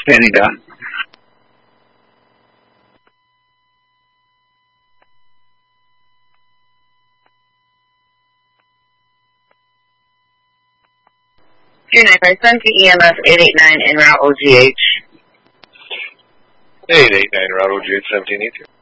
Standing down. EMS 889 en route OGH. 889 route OGH 1782.